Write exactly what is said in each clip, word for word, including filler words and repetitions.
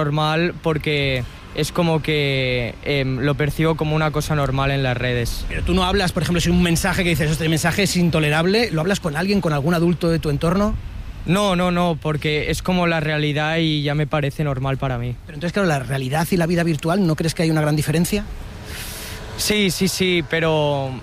normal porque es como que eh, lo percibo como una cosa normal en las redes. Pero tú no hablas, por ejemplo, si un mensaje que dices, este mensaje es intolerable, ¿lo hablas con alguien, con algún adulto de tu entorno? No, no, no, porque es como la realidad y ya me parece normal para mí. Pero entonces, claro, la realidad y la vida virtual, ¿no crees que hay una gran diferencia? Sí, sí, sí, pero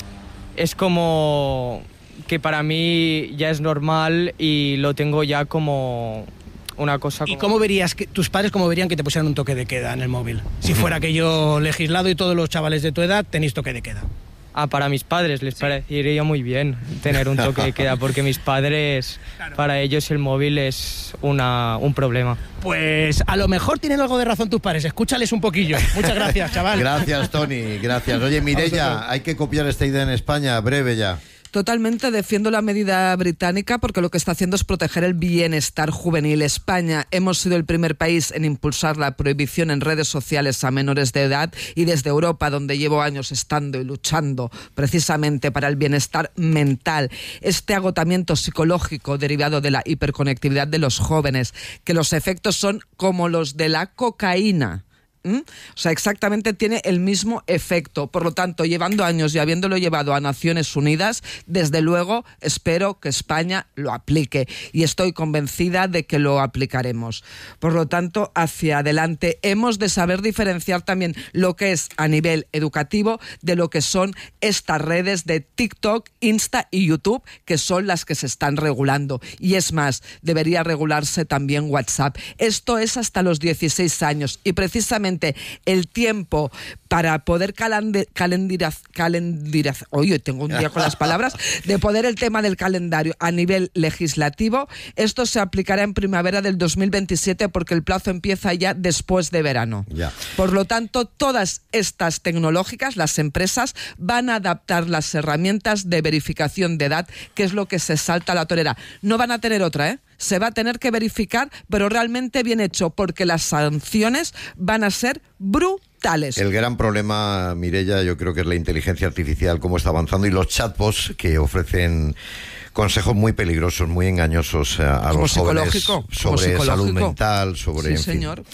es como que para mí ya es normal y lo tengo ya como una cosa... ¿Y como... cómo verías, que tus padres cómo verían que te pusieran un toque de queda en el móvil? Si fuera aquello legislado y todos los chavales de tu edad tenéis toque de queda. Ah, para mis padres les parecería muy bien tener un toque de queda, porque mis padres, claro, para ellos el móvil es una, un problema. Pues a lo mejor tienen algo de razón tus padres, escúchales un poquillo. Muchas gracias, chaval. Gracias, Tony, gracias. Oye, Mireia, hay que copiar esta idea en España, breve ya. Totalmente defiendo la medida británica porque lo que está haciendo es proteger el bienestar juvenil. España hemos sido el primer país en impulsar la prohibición en redes sociales a menores de edad, y desde Europa, donde llevo años estando y luchando precisamente para el bienestar mental, este agotamiento psicológico derivado de la hiperconectividad de los jóvenes, que los efectos son como los de la cocaína. ¿Mm? O sea, exactamente tiene el mismo efecto. Por lo tanto, llevando años y habiéndolo llevado a Naciones Unidas, desde luego espero que España lo aplique, y estoy convencida de que lo aplicaremos. Por lo tanto, hacia adelante hemos de saber diferenciar también lo que es a nivel educativo de lo que son estas redes de TikTok, Insta y YouTube, que son las que se están regulando. Y es más, debería regularse también WhatsApp. Esto es hasta los dieciséis años, y precisamente el tiempo para poder calendarizar, calendarizar, oye, tengo un día con las palabras, de poder el tema del calendario a nivel legislativo, esto se aplicará en primavera del dos mil veintisiete, porque el plazo empieza ya después de verano. Ya. Por lo tanto, todas estas tecnológicas, las empresas, van a adaptar las herramientas de verificación de edad, que es lo que se salta a la torera. No van a tener otra, ¿eh? Se va a tener que verificar, pero realmente bien hecho, porque las sanciones van a ser brutales. El gran problema, Mireia, yo creo que es la inteligencia artificial, cómo está avanzando, y los chatbots que ofrecen consejos muy peligrosos, muy engañosos a, a los jóvenes sobre salud mental, sobre... Sí, en fin. señor.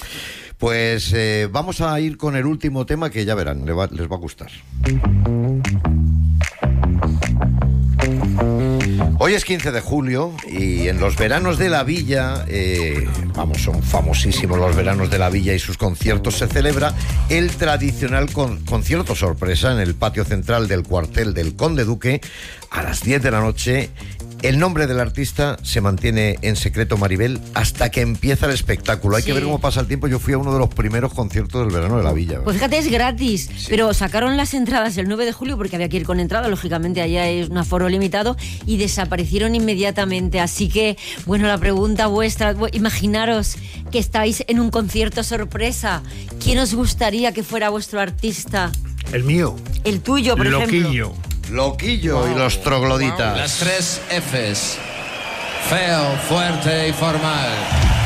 Pues eh, vamos a ir con el último tema, que ya verán, les va, les va a gustar. Hoy es quince de julio y en los veranos de la Villa, eh, vamos, son famosísimos los veranos de la Villa y sus conciertos, se celebra el tradicional con, concierto sorpresa en el patio central del cuartel del Conde Duque a las diez de la noche. El nombre del artista se mantiene en secreto, Maribel, hasta que empieza el espectáculo. Hay sí. que ver cómo pasa el tiempo. Yo fui a uno de los primeros conciertos del verano de la Villa. Pues fíjate, es gratis, sí. pero sacaron las entradas el nueve de julio porque había que ir con entrada, lógicamente allá es un aforo limitado, y desaparecieron inmediatamente. Así que, bueno, la pregunta vuestra, imaginaros que estáis en un concierto sorpresa. ¿Quién os gustaría que fuera vuestro artista? El mío. El tuyo, por Loquillo. ejemplo. Loquillo wow. y los trogloditas. Las tres Fs. Feo, fuerte y formal.